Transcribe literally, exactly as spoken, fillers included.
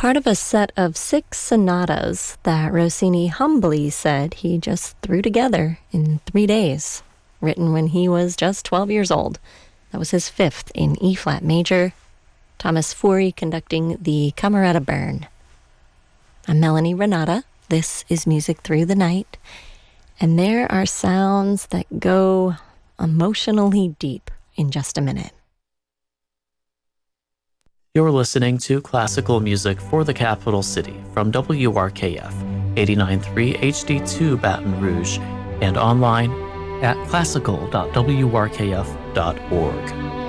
part of a set of six sonatas that Rossini humbly said he just threw together in three days, written when he was just twelve years old. That was his fifth in E-flat major. Thomas Fury conducting the Camerata Bern. I'm Melanie Renata. This is Music Through the Night. And there are sounds that go emotionally deep in just a minute. You're listening to classical music for the capital city from W R K F eighty-nine point three H D two Baton Rouge and online at classical dot w r k f dot org.